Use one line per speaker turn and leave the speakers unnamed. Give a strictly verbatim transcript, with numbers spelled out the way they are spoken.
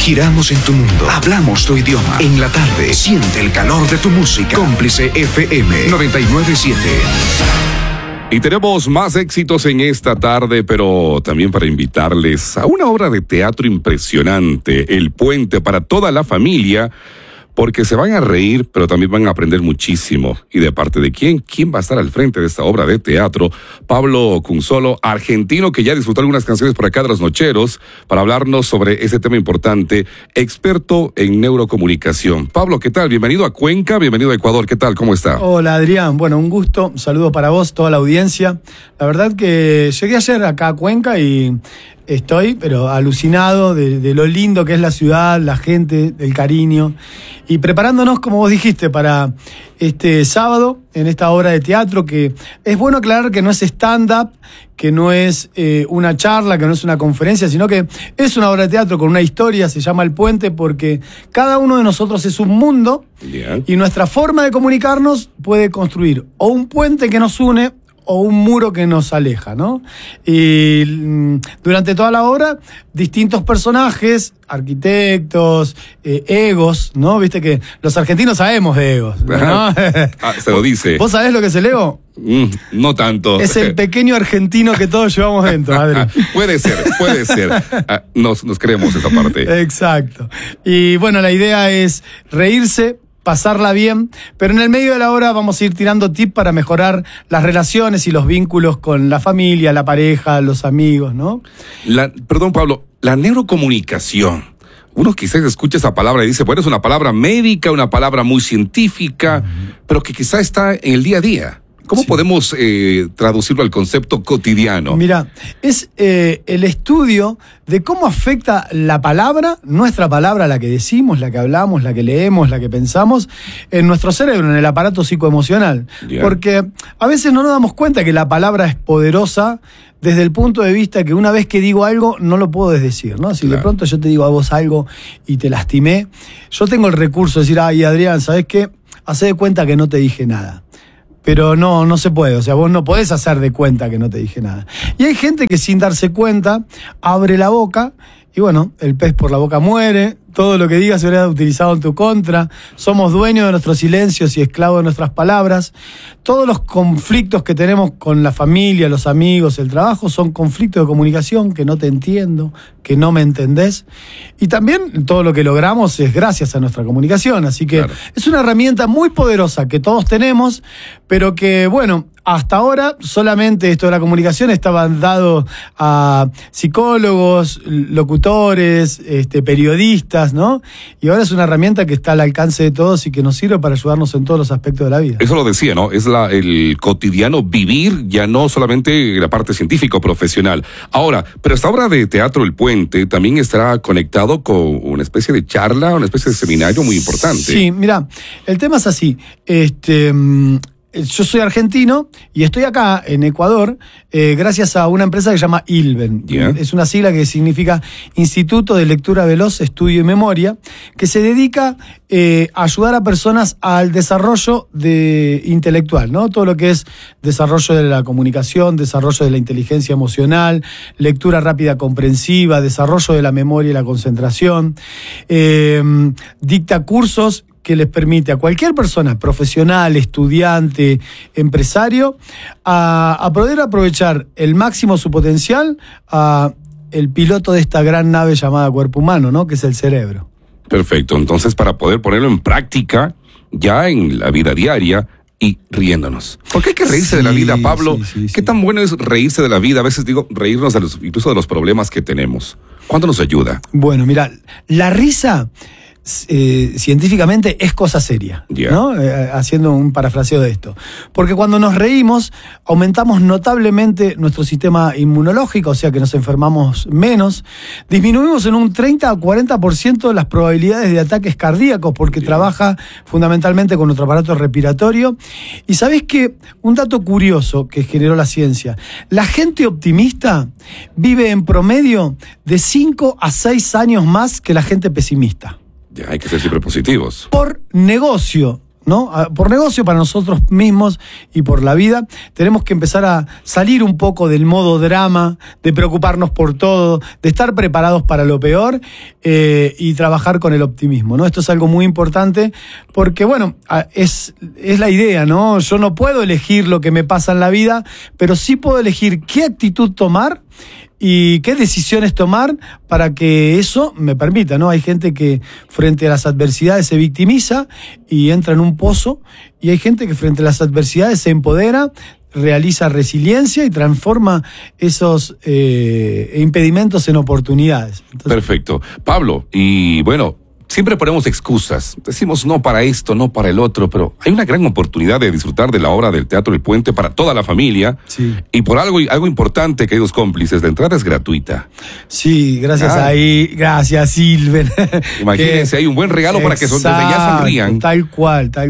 Giramos en tu mundo. Hablamos tu idioma. En la tarde, siente el calor de tu música. Cómplice F M noventa y nueve punto siete.
Y tenemos más éxitos en esta tarde, pero también para invitarles a una obra de teatro impresionante, El Puente, para toda la familia, porque se van a reír, pero también van a aprender muchísimo. ¿Y de parte de quién? ¿Quién va a estar al frente de esta obra de teatro? Pablo Cunzolo, argentino, que ya disfrutó algunas canciones por acá de Los Nocheros, para hablarnos sobre ese tema importante, experto en neurocomunicación. Pablo, ¿qué tal? Bienvenido a Cuenca, bienvenido a Ecuador. ¿Qué tal? ¿Cómo está?
Hola, Adrián. Bueno, un gusto. Un saludo para vos, toda la audiencia. La verdad que llegué ayer acá a Cuenca y estoy, pero alucinado de, de lo lindo que es la ciudad, la gente, el cariño. Y preparándonos, como vos dijiste, para este sábado, en esta obra de teatro, que es bueno aclarar que no es stand-up, que no es eh, una charla, que no es una conferencia, sino que es una obra de teatro con una historia, se llama El Puente, porque cada uno de nosotros es un mundo, yeah, y nuestra forma de comunicarnos puede construir o un puente que nos une o un muro que nos aleja, ¿no? Y mm, durante toda la obra, distintos personajes, arquitectos, eh, egos, ¿no? Viste que los argentinos sabemos de egos, ¿no?
Ah, se lo dice.
¿Vos sabés lo que es el ego?
Mm, no tanto.
Es el pequeño argentino que todos llevamos dentro, Adri.
Puede ser, puede ser. Ah, nos, nos creemos esa parte.
Exacto. Y bueno, la idea es reírse, pasarla bien, pero en el medio de la obra vamos a ir tirando tips para mejorar las relaciones y los vínculos con la familia, la pareja, los amigos, ¿no?
La, perdón, Pablo, la neurocomunicación. Uno quizás escucha esa palabra y dice, bueno, es una palabra médica, una palabra muy científica, uh-huh, pero que quizás está en el día a día. ¿Cómo sí podemos eh, traducirlo al concepto cotidiano?
Mira, es eh, el estudio de cómo afecta la palabra, nuestra palabra, la que decimos, la que hablamos, la que leemos, la que pensamos, en nuestro cerebro, en el aparato psicoemocional. Yeah. Porque a veces no nos damos cuenta que la palabra es poderosa desde el punto de vista que una vez que digo algo, no lo puedo desdecir, ¿no? Si claro, de pronto yo te digo a vos algo y te lastimé, yo tengo el recurso de decir, ay, Adrián, ¿sabés qué? Hacé de cuenta que no te dije nada. Pero no, no se puede, o sea, vos no podés hacer de cuenta que no te dije nada. Y hay gente que sin darse cuenta abre la boca y bueno, el pez por la boca muere, todo lo que digas se verá utilizado en tu contra, somos dueños de nuestros silencios y esclavos de nuestras palabras. Todos los conflictos que tenemos con la familia, los amigos, el trabajo, son conflictos de comunicación, que no te entiendo, que no me entendés. Y también todo lo que logramos es gracias a nuestra comunicación, así que claro, es una herramienta muy poderosa que todos tenemos, pero que, bueno, hasta ahora solamente esto de la comunicación estaba dado a psicólogos, locutores, este, periodistas, ¿no? Y ahora es una herramienta que está al alcance de todos y que nos sirve para ayudarnos en todos los aspectos de la vida.
Eso lo decía, ¿no? Es la, el cotidiano vivir, ya no solamente la parte científica o profesional. Ahora, pero esta obra de teatro El Puente también estará conectado con una especie de charla, una especie de seminario muy importante.
Sí, mira, el tema es así. Este... Yo soy argentino y estoy acá en Ecuador eh, gracias a una empresa que se llama ILVEN. Yeah. Es una sigla que significa Instituto de Lectura Veloz, Estudio y Memoria, que se dedica eh, a ayudar a personas al desarrollo de intelectual, ¿no? Todo lo que es desarrollo de la comunicación, desarrollo de la inteligencia emocional, lectura rápida comprensiva, desarrollo de la memoria y la concentración. Eh, dicta cursos que les permite a cualquier persona, profesional, estudiante, empresario, a, a poder aprovechar el máximo su potencial a el piloto de esta gran nave llamada cuerpo humano, ¿no? Que es el cerebro.
Perfecto. Entonces, para poder ponerlo en práctica, ya en la vida diaria y riéndonos. ¿Por qué hay que reírse sí, de la vida, Pablo? Sí, sí, ¿Qué sí. tan bueno es reírse de la vida? A veces digo, reírnos de los, incluso de los problemas que tenemos. ¿Cuánto nos ayuda?
Bueno, mira, la risa... Eh, científicamente es cosa seria, yeah, ¿no? Eh, haciendo un parafraseo de esto. Porque cuando nos reímos, aumentamos notablemente nuestro sistema inmunológico, o sea que nos enfermamos menos, disminuimos en un treinta a cuarenta por ciento las probabilidades de ataques cardíacos, porque yeah, trabaja fundamentalmente con nuestro aparato respiratorio. Y ¿sabés qué? Un dato curioso que generó la ciencia: la gente optimista vive en promedio de cinco a seis años más que la gente pesimista.
Ya hay que ser siempre positivos.
Por negocio ¿no? Por negocio, para nosotros mismos y por la vida, tenemos que empezar a salir un poco del modo drama, de preocuparnos por todo, de estar preparados para lo peor eh, y trabajar con el optimismo, ¿no? Esto es algo muy importante porque, bueno, es, es la idea, ¿no? Yo no puedo elegir lo que me pasa en la vida, pero sí puedo elegir qué actitud tomar y qué decisiones tomar para que eso me permita, ¿no? Hay gente que frente a las adversidades se victimiza y entra en un pozo, y hay gente que frente a las adversidades se empodera, realiza resiliencia y transforma esos eh, impedimentos en oportunidades. Entonces,
perfecto. Pablo, y bueno, siempre ponemos excusas. Decimos no para esto, no para el otro, pero hay una gran oportunidad de disfrutar de la obra del Teatro El Puente para toda la familia.
Sí.
Y por algo, algo importante, queridos cómplices, la entrada es gratuita.
Sí, gracias
Ah.
ahí, gracias Silver.
Imagínense, hay un buen regalo para que son- desde ya sonrían.
Tal cual, tal